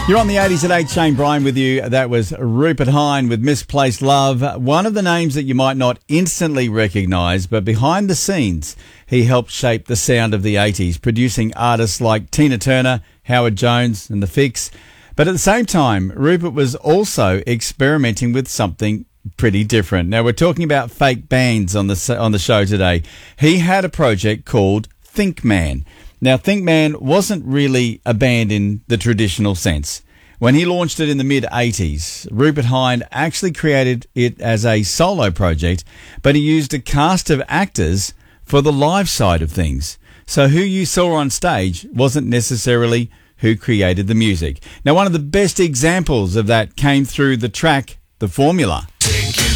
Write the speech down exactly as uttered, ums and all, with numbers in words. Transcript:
You're on the eighties at eight, Shane Bryan with you. That was Rupert Hine with Misplaced Love. One of the names that you might not instantly recognise, but behind the scenes, he helped shape the sound of the eighties, producing artists like Tina Turner, Howard Jones and The Fix. But at the same time, Rupert was also experimenting with something pretty different. Now, we're talking about fake bands on the, on the show today. He had a project called Think Man. Now, Think Man wasn't really a band in the traditional sense. When he launched it in the mid-eighties, Rupert Hine actually created it as a solo project, but he used a cast of actors for the live side of things. So who you saw on stage wasn't necessarily who created the music. Now, one of the best examples of that came through the track The Formula.